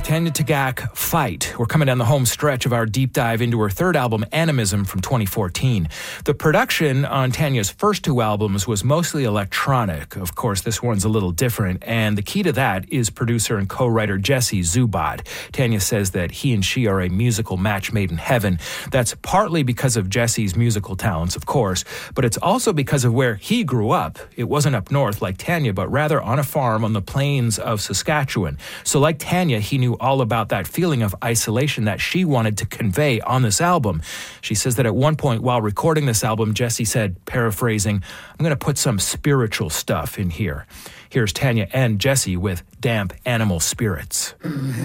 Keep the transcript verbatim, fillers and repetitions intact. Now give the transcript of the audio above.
Tanya Tagaq, Fight. We're coming down the home stretch of our deep dive into her third album, Animism, from twenty fourteen. The production on Tanya's first two albums was mostly electronic. Of course, this one's a little different, and the key to that is producer and co-writer Jesse Zubad. Tanya says that he and she are a musical match made in heaven. That's partly because of Jesse's musical talents, of course, but it's also because of where he grew up. It wasn't up north like Tanya, but rather on a farm on the plains of Saskatchewan. So like Tanya, he knew all about that feeling of isolation that she wanted to convey on this album. She says that at one point while recording this album, Jesse said, paraphrasing, "I'm going to put some spiritual stuff in here." Here's Tanya and Jesse with Damp Animal Spirits.